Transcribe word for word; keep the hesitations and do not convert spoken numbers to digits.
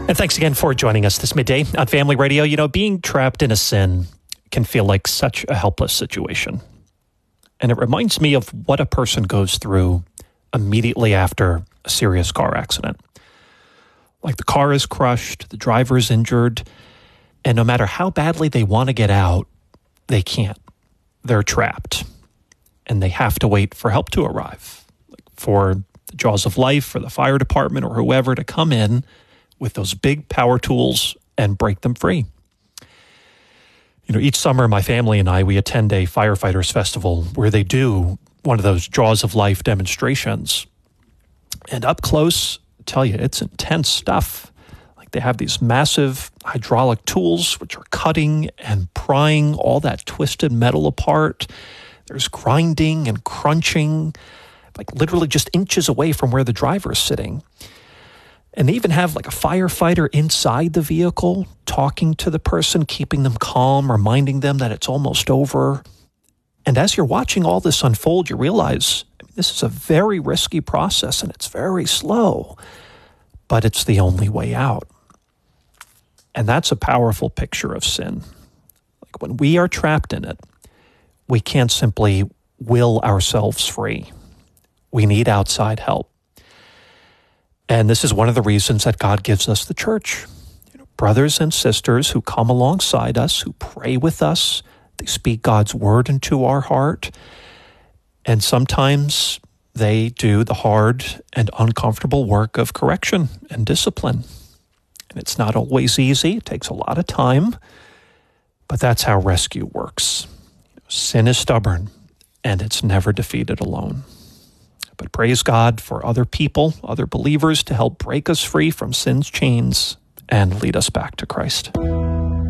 And thanks again for joining us this midday on Family Radio. You know, being trapped in a sin can feel like such a helpless situation. And it reminds me of what a person goes through immediately after a serious car accident. Like the car is crushed, the driver is injured, and no matter how badly they want to get out, they can't. They're trapped. And they have to wait for help to arrive, like for the jaws of life, for the fire department or whoever to come in with those big power tools and break them free. You know, each summer, my family and I, we attend a firefighters festival where they do one of those jaws of life demonstrations. And up close, I tell you, it's intense stuff. Like they have these massive hydraulic tools which are cutting and prying all that twisted metal apart. There's grinding and crunching, like literally just inches away from where the driver is sitting. And they even have like a firefighter inside the vehicle talking to the person, keeping them calm, reminding them that it's almost over. And as you're watching all this unfold, you realize I mean, this is a very risky process and it's very slow, but it's the only way out. And that's a powerful picture of sin. Like when we are trapped in it, we can't simply will ourselves free. We need outside help. And this is one of the reasons that God gives us the church. You know, brothers and sisters who come alongside us, who pray with us, they speak God's word into our heart. And sometimes they do the hard and uncomfortable work of correction and discipline. And it's not always easy. It takes a lot of time. But that's how rescue works. You know, sin is stubborn, and it's never defeated alone. But praise God for other people, other believers to help break us free from sin's chains and lead us back to Christ.